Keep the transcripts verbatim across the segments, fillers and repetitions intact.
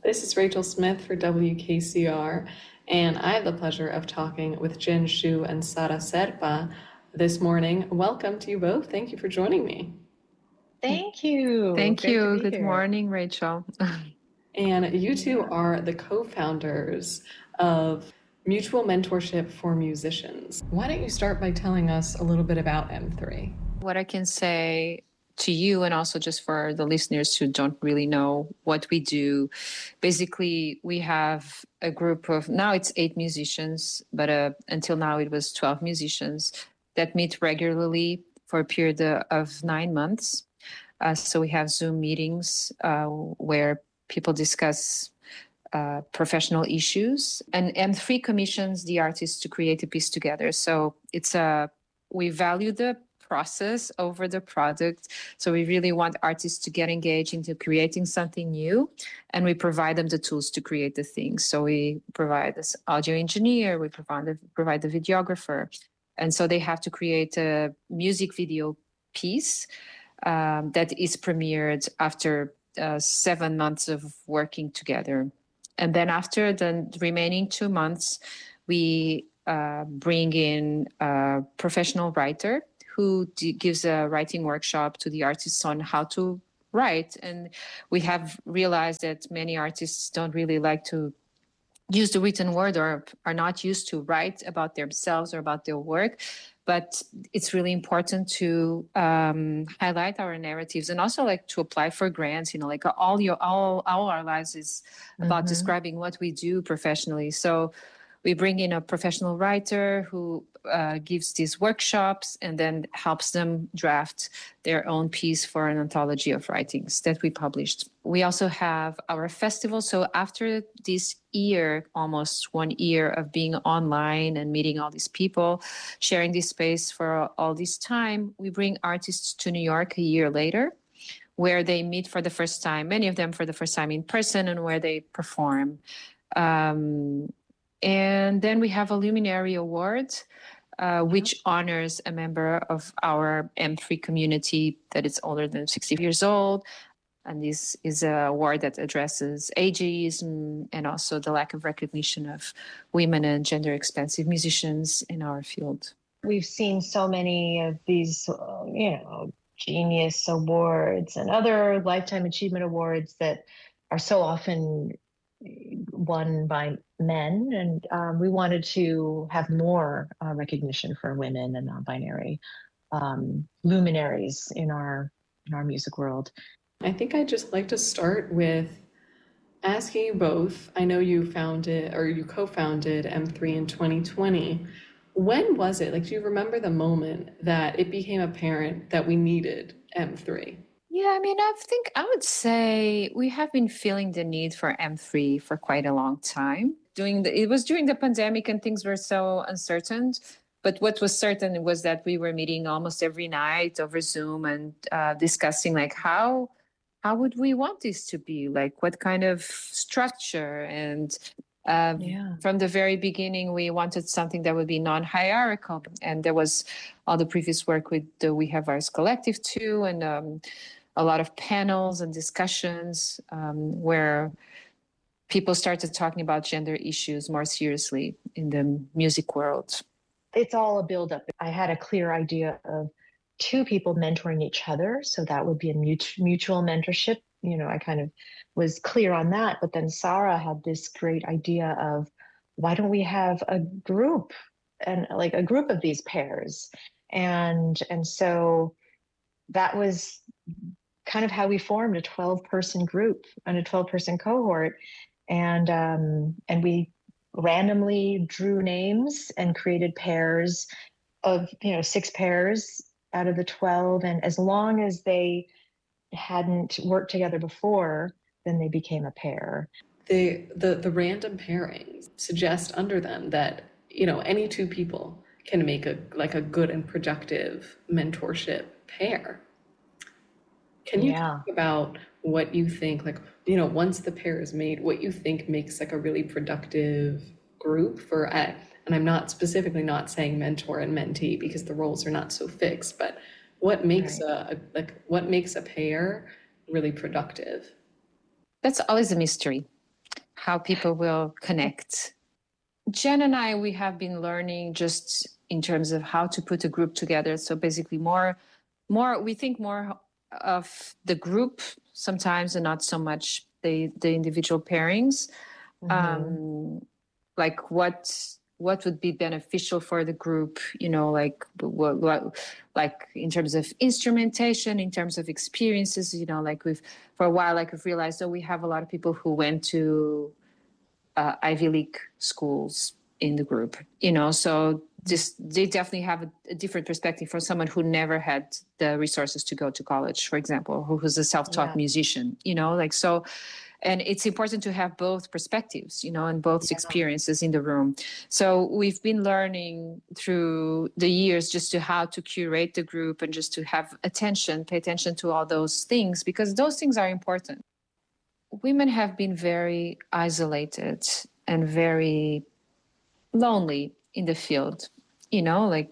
This is Rachel Smith for W K C R, and I have the pleasure of talking with Jen Shu and Sara Serpa this morning. Welcome to you both. Thank you for joining me. Thank you. Thank Great to you. be Good here. morning, Rachel. And you two Yeah. are the co-founders of Mutual Mentorship for Musicians. Why don't you start by telling us a little bit about M three? What I can say to you, and also just for the listeners who don't really know what we do, basically we have a group of, now it's eight musicians, but uh, until now it was twelve musicians that meet regularly for a period of nine months. Uh, so we have Zoom meetings uh, where people discuss uh, professional issues, and M three commissions the artists to create a piece together. So it's a, we value the process over the product. So we really want artists to get engaged into creating something new, and we provide them the tools to create the things. So we provide this audio engineer, we provide the, provide the videographer. And so they have to create a music video piece um, that is premiered after uh, seven months of working together. And then after the remaining two months, we uh, bring in a professional writer who d- gives a writing workshop to the artists on how to write. And we have realized that many artists don't really like to use the written word or are not used to write about themselves or about their work. But it's really important to um, highlight our narratives and also like to apply for grants. You know, like all your all all our lives is about Mm-hmm. describing what we do professionally. So we bring in a professional writer who uh, gives these workshops and then helps them draft their own piece for an anthology of writings that we published. We also have our festival. So after this year, almost one year of being online and meeting all these people, sharing this space for all this time, we bring artists to New York a year later, where they meet for the first time, many of them for the first time in person, and where they perform. Um, and then we have a Luminary Award, uh, which honors a member of our M three community that is older than sixty years old. And this is an award that addresses ageism and also the lack of recognition of women and gender expansive musicians in our field. We've seen so many of these, uh, you know, Genius Awards and other Lifetime Achievement Awards that are so often won by men. And um, we wanted to have more uh, recognition for women and non-binary um, luminaries in our in our music world. I think I'd just like to start with asking you both. I know you founded or you co-founded M three in twenty twenty. When was it? Like, do you remember the moment that it became apparent that we needed M three? Yeah, I mean, I think I would say we have been feeling the need for M three for quite a long time. Doing the, it was during the pandemic and things were so uncertain. But what was certain was that we were meeting almost every night over Zoom and uh, discussing like how how would we want this to be? Like what kind of structure? And uh, Yeah. from the very beginning, we wanted something that would be non-hierarchical. And there was all the previous work with the We Have Ours Collective too, and um, a lot of panels and discussions um, where people started talking about gender issues more seriously in the music world. It's all a buildup. I had a clear idea of two people mentoring each other. So that would be a mutual mentorship. You know, I kind of was clear on that. But then Sara had this great idea of why don't we have a group and like a group of these pairs? And and so that was kind of how we formed a twelve person group and a twelve person cohort. And um, and we randomly drew names and created pairs of, you know, six pairs out of the twelve. And as long as they hadn't worked together before, then they became a pair. The, the, the random pairings suggest under them that, you know, any two people can make a like a good and productive mentorship pair. Can you Yeah. talk about what you think, like, you know, once the pair is made, what you think makes like a really productive group for, uh, and I'm not specifically not saying mentor and mentee because the roles are not so fixed, but what makes Right. a, a like what makes a pair really productive? That's always a mystery. how people will connect. Jen and I, we have been learning just in terms of how to put a group together. So basically more, more, we think more of the group sometimes and not so much the, the individual pairings. Mm-hmm. Um, like what, what would be beneficial for the group, you know, like what, what, like in terms of instrumentation, in terms of experiences, you know, like we've, for a while, like we've realized, oh, we have a lot of people who went to uh, Ivy League schools in the group, you know, so this, they definitely have a, a different perspective from someone who never had the resources to go to college, for example, who was a self-taught yeah. musician, you know, like, so, and it's important to have both perspectives, you know, and both yeah. experiences in the room. So we've been learning through the years just to how to curate the group and just to have attention, pay attention to all those things, because those things are important. Women have been very isolated and very lonely in the field, you know, like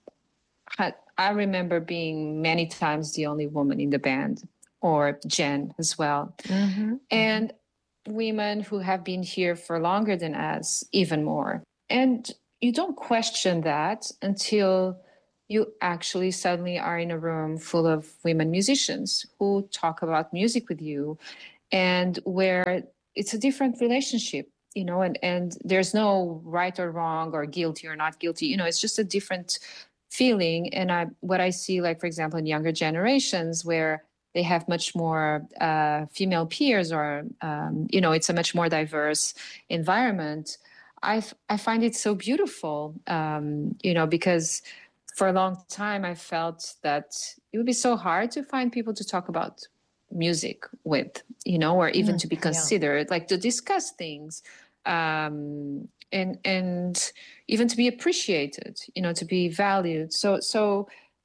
I, I remember being many times the only woman in the band, or Jen as well. Mm-hmm. And women who have been here for longer than us, even more. And you don't question that until you actually suddenly are in a room full of women musicians who talk about music with you, and where it's a different relationship, you know, and, and there's no right or wrong or guilty or not guilty, you know, it's just a different feeling. And I, what I see, like, for example, in younger generations where they have much more uh, female peers, or, um, you know, it's a much more diverse environment. I, I find it so beautiful, um, you know, because for a long time I felt that it would be so hard to find people to talk about music with, you know, or even mm, to be considered, yeah. like to discuss things, um, and and even to be appreciated, you know, to be valued. So so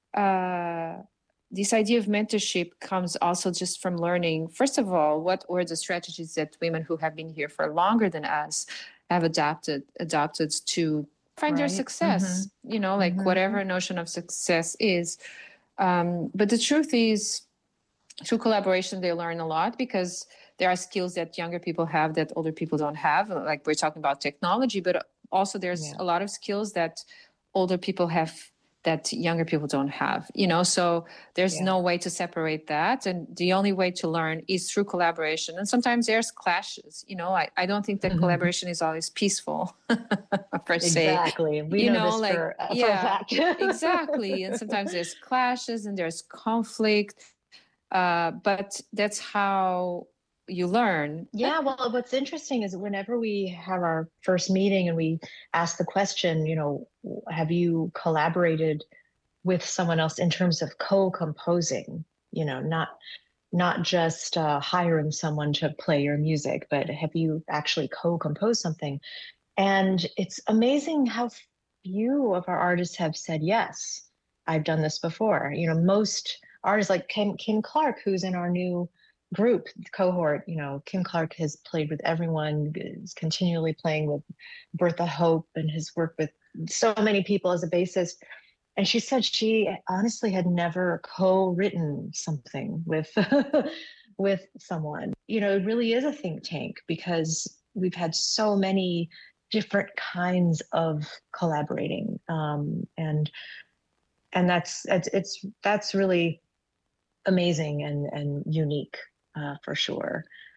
uh, this idea of mentorship comes also just from learning, first of all, what were the strategies that women who have been here for longer than us have adapted adopted to find right. their success, mm-hmm. you know, like mm-hmm. whatever notion of success is. Um, but the truth is, through collaboration, they learn a lot, because there are skills that younger people have that older people don't have. Like we're talking about technology, but also there's yeah. a lot of skills that older people have that younger people don't have, you know, so there's yeah. no way to separate that. And the only way to learn is through collaboration. And sometimes there's clashes, you know, I, I don't think that mm-hmm. collaboration is always peaceful per se. Exactly. We you know, know this like, for, uh, yeah, for a fact. exactly. And sometimes there's clashes and there's conflict, uh, but that's how you learn. Yeah, well, what's interesting is whenever we have our first meeting and we ask the question, you know, have you collaborated with someone else in terms of co-composing, you know, not not just uh, hiring someone to play your music, but have you actually co-composed something? And it's amazing how few of our artists have said, yes, I've done this before. You know, most artists like Kim, Kim Clark, who's in our new group cohort, you know, Kim Clark has played with everyone, is continually playing with Bertha Hope, and has worked with so many people as a bassist. And she said she honestly had never co-written something with with someone. You know, it really is a think tank, because we've had so many different kinds of collaborating, um, and and that's it's, it's that's really amazing and and unique. Uh, for sure.